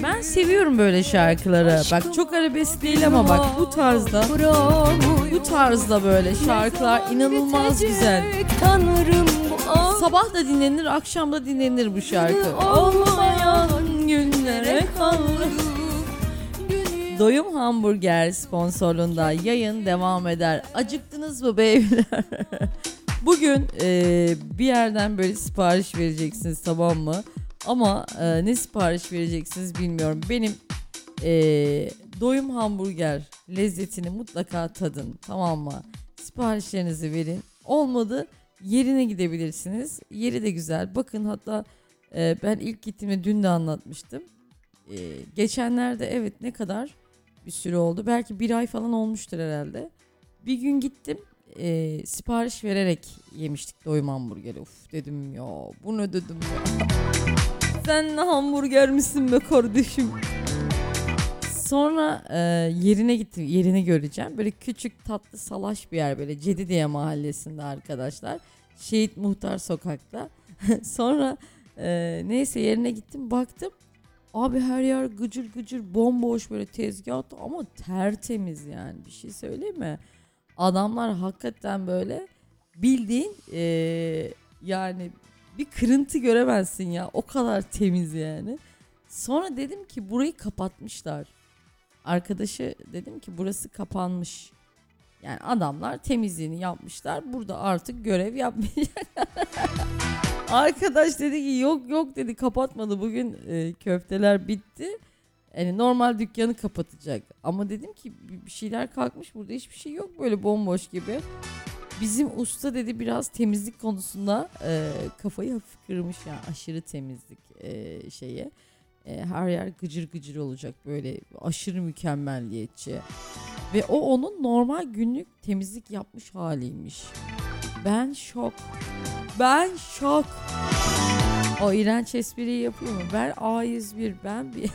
Ben seviyorum böyle şarkıları. Bak çok arabesk değil ama bak bu tarzda böyle şarkılar inanılmaz güzel. Sabah da dinlenir, akşam da dinlenir bu şarkı. Olmayan günlere kalır. Doyum Hamburger sponsorluğunda yayın devam eder. Acıktınız mı beyler? Bugün bir yerden böyle sipariş vereceksiniz, tamam mı? Ama ne sipariş vereceksiniz bilmiyorum. Benim Doyum Hamburger lezzetini mutlaka tadın, tamam mı? Siparişlerinizi verin. Olmadı yerine gidebilirsiniz. Yeri de güzel. Bakın hatta ben ilk gittiğimde dün de anlatmıştım. Geçenlerde evet ne kadar bir süre oldu. Belki bir ay falan olmuştur herhalde. Bir gün gittim. Sipariş vererek yemiştik doyum hamburgeri. Uf dedim ya, bu ne dedim ya. Sen ne hamburger misin be kardeşim. Sonra yerine gittim. Yerini göreceğim. Böyle küçük tatlı salaş bir yer, böyle Cedidiye mahallesinde arkadaşlar. Şehit Muhtar sokakta. Sonra neyse yerine gittim, baktım. Abi her yer gıcır gıcır bomboş, böyle tezgahta ama tertemiz yani, bir şey söyleyeyim mi? Adamlar hakikaten böyle bildiğin yani bir kırıntı göremezsin ya, o kadar temiz yani. Sonra dedim ki burayı kapatmışlar. Arkadaşı dedim ki burası kapanmış. Yani adamlar temizliğini yapmışlar, burada artık görev yapmayacak. Arkadaş dedi ki yok dedi, kapatmadı, bugün köfteler bitti. Yani normal dükkanı kapatacak. Ama dedim ki bir şeyler kalkmış, burada hiçbir şey yok, böyle bomboş gibi. Bizim usta dedi biraz temizlik konusunda kafayı hafif kırmış yani, aşırı temizlik şeyi. Her yer gıcır gıcır olacak, böyle aşırı mükemmelliyetçi. Ve o onun normal günlük temizlik yapmış haliymiş. Ben şok. O iğrenç espriyi yapıyor mu? Ben A101, ben bir...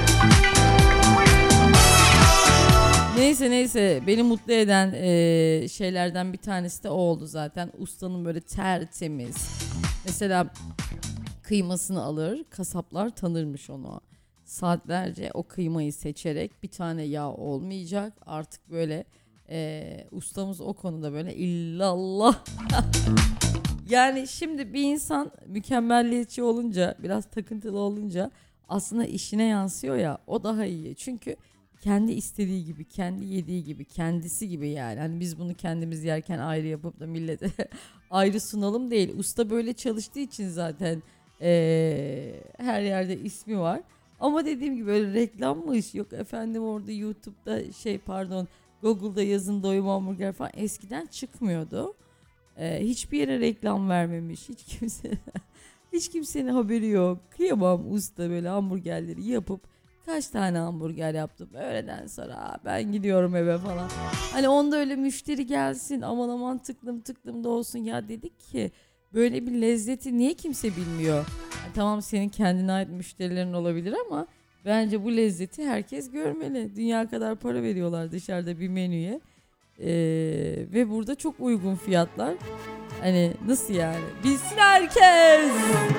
Neyse beni mutlu eden şeylerden bir tanesi de o oldu zaten. Ustanın böyle tertemiz. Mesela kıymasını alır, kasaplar tanırmış onu. Saatlerce o kıymayı seçerek, bir tane yağ olmayacak. Artık böyle ustamız o konuda böyle illallah. Yani şimdi bir insan mükemmelliyetçi olunca, biraz takıntılı olunca aslında işine yansıyor ya, o daha iyi. Çünkü kendi istediği gibi, kendi yediği gibi, kendisi gibi yani. Hani biz bunu kendimiz yerken ayrı yapıp da millete ayrı sunalım değil. Usta böyle çalıştığı için zaten her yerde ismi var. Ama dediğim gibi böyle reklammış, yok efendim orada YouTube'da Google'da yazın doyum hamburger falan eskiden çıkmıyordu. Hiçbir yere reklam vermemiş hiç kimsenin haberi yok. Kıyamam usta böyle hamburgerleri yapıp, kaç tane hamburger yaptım öğleden sonra, ben gidiyorum eve falan. Hani onda öyle müşteri gelsin, aman tıklım da olsun ya, dedik ki böyle bir lezzeti niye kimse bilmiyor? Yani tamam, senin kendine ait müşterilerin olabilir ama bence bu lezzeti herkes görmeli. Dünya kadar para veriyorlar dışarıda bir menüye. Ve burada çok uygun fiyatlar. Hani nasıl yani? Bilsin herkes.